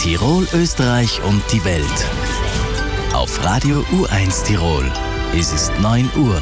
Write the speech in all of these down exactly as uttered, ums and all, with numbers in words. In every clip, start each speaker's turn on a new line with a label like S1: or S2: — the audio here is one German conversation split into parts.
S1: Tirol, Österreich und die Welt. Auf Radio U eins Tirol. Es ist neun Uhr.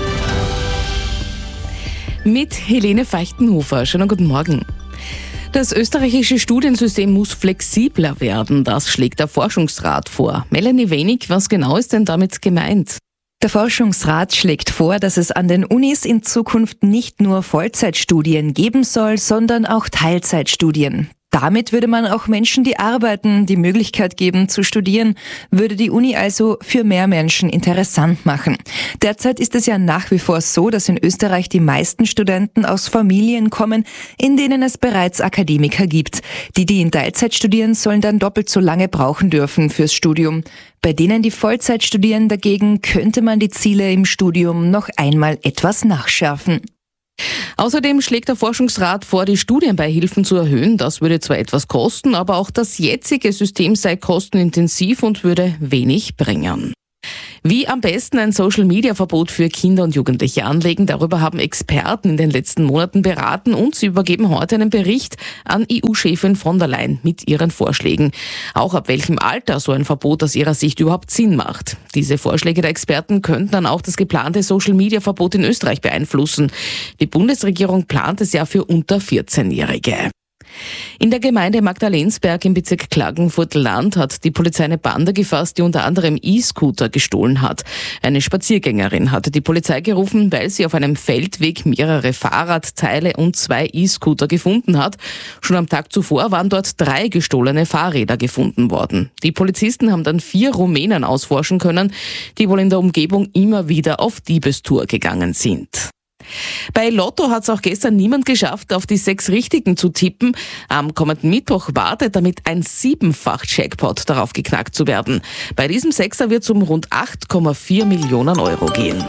S2: Mit Helene Feichtenhofer. Schönen guten Morgen. Das österreichische Studiensystem muss flexibler werden. Das schlägt der Forschungsrat vor. Melanie Wenig, was genau ist denn damit gemeint?
S3: Der Forschungsrat schlägt vor, dass es an den Unis in Zukunft nicht nur Vollzeitstudien geben soll, sondern auch Teilzeitstudien. Damit würde man auch Menschen, die arbeiten, die Möglichkeit geben zu studieren, würde die Uni also für mehr Menschen interessant machen. Derzeit ist es ja nach wie vor so, dass in Österreich die meisten Studenten aus Familien kommen, in denen es bereits Akademiker gibt. Die, die in Teilzeit studieren, sollen dann doppelt so lange brauchen dürfen fürs Studium. Bei denen, die Vollzeit studieren, dagegen könnte man die Ziele im Studium noch einmal etwas nachschärfen.
S2: Außerdem schlägt der Forschungsrat vor, die Studienbeihilfen zu erhöhen. Das würde zwar etwas kosten, aber auch das jetzige System sei kostenintensiv und würde wenig bringen. Wie am besten ein Social-Media-Verbot für Kinder und Jugendliche anlegen, darüber haben Experten in den letzten Monaten beraten und sie übergeben heute einen Bericht an E U-Chefin von der Leyen mit ihren Vorschlägen. Auch ab welchem Alter so ein Verbot aus ihrer Sicht überhaupt Sinn macht. Diese Vorschläge der Experten könnten dann auch das geplante Social-Media-Verbot in Österreich beeinflussen. Die Bundesregierung plant es ja für unter vierzehnjährige. In der Gemeinde Magdalensberg im Bezirk Klagenfurt-Land hat die Polizei eine Bande gefasst, die unter anderem E-Scooter gestohlen hat. Eine Spaziergängerin hatte die Polizei gerufen, weil sie auf einem Feldweg mehrere Fahrradteile und zwei E-Scooter gefunden hat. Schon am Tag zuvor waren dort drei gestohlene Fahrräder gefunden worden. Die Polizisten haben dann vier Rumänen ausforschen können, die wohl in der Umgebung immer wieder auf Diebestour gegangen sind. Bei Lotto hat es auch gestern niemand geschafft, auf die sechs Richtigen zu tippen. Am kommenden Mittwoch wartet damit ein Siebenfach-Jackpot darauf geknackt zu werden. Bei diesem Sechser wird es um rund acht Komma vier Millionen Euro gehen.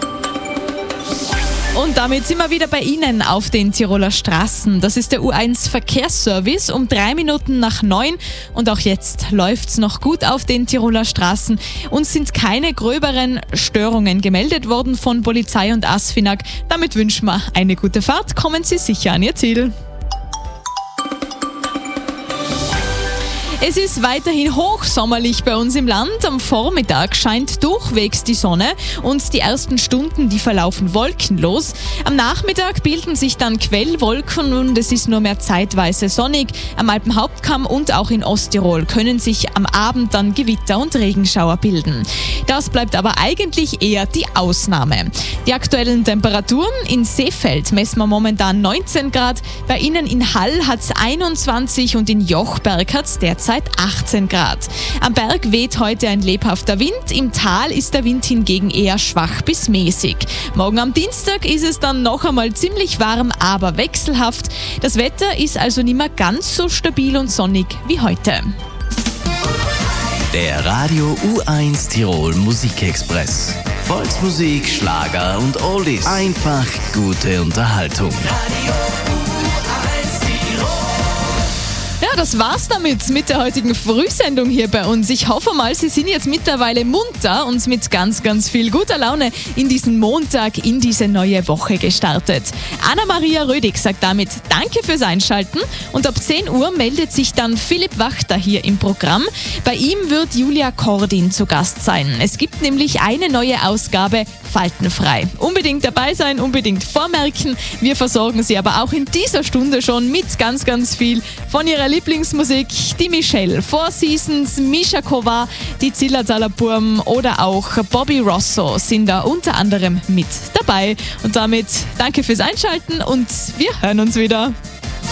S4: Und damit sind wir wieder bei Ihnen auf den Tiroler Straßen. Das ist der U eins Verkehrsservice um drei Minuten nach neun. Und auch jetzt läuft's noch gut auf den Tiroler Straßen. Uns sind keine gröberen Störungen gemeldet worden von Polizei und ASFINAG. Damit wünschen wir eine gute Fahrt. Kommen Sie sicher an Ihr Ziel. Es ist weiterhin hochsommerlich bei uns im Land. Am Vormittag scheint durchwegs die Sonne und die ersten Stunden, die verlaufen wolkenlos. Am Nachmittag bilden sich dann Quellwolken und es ist nur mehr zeitweise sonnig. Am Alpenhauptkamm und auch in Osttirol können sich am Abend dann Gewitter und Regenschauer bilden. Das bleibt aber eigentlich eher die Ausnahme. Die aktuellen Temperaturen in Seefeld messen wir momentan neunzehn Grad, bei Ihnen in Hall hat es einundzwanzig und in Jochberg hat es derzeit achtzehn Grad. Am Berg weht heute ein lebhafter Wind, im Tal ist der Wind hingegen eher schwach bis mäßig. Morgen am Dienstag ist es dann noch einmal ziemlich warm, aber wechselhaft. Das Wetter ist also nicht mehr ganz so stabil und sonnig wie heute.
S1: Der Radio U eins Tirol Musikexpress. Volksmusik, Schlager und Oldies. Einfach gute Unterhaltung.
S4: Ja, das war's damit mit der heutigen Frühsendung hier bei uns. Ich hoffe mal, Sie sind jetzt mittlerweile munter und mit ganz, ganz viel guter Laune in diesen Montag, in diese neue Woche gestartet. Anna-Maria Rödig sagt damit Danke fürs Einschalten und ab zehn Uhr meldet sich dann Philipp Wachter hier im Programm. Bei ihm wird Julia Kordin zu Gast sein. Es gibt nämlich eine neue Ausgabe Faltenfrei. Unbedingt dabei sein, unbedingt vormerken. Wir versorgen Sie aber auch in dieser Stunde schon mit ganz, ganz viel von Ihrer Lieblingsmusik. Die Michelle, Four Seasons, Misha Kova, die Zillertaler Burm oder auch Bobby Rosso sind da unter anderem mit dabei. Und damit danke fürs Einschalten und wir hören uns wieder.